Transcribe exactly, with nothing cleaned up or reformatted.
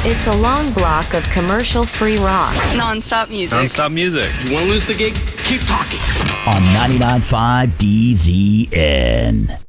It's a long block of commercial-free rock. Non-stop music. Non-stop music. You want to lose the gig? Keep talking. On ninety-nine point five D Z N.